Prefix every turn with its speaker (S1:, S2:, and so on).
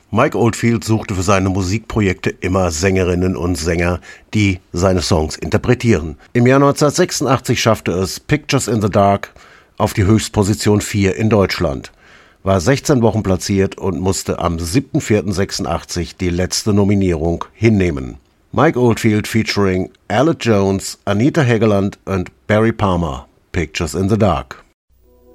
S1: Mike Oldfield suchte für seine Musikprojekte immer Sängerinnen und Sänger, die seine Songs interpretieren. Im Jahr 1986 schaffte es Pictures in the Dark auf die Höchstposition 4 in Deutschland, war 16 Wochen platziert und musste am 7.4.86 die letzte Nominierung hinnehmen. Mike Oldfield featuring Aled Jones, Anita Hegeland und Barry Palmer, Pictures in the Dark.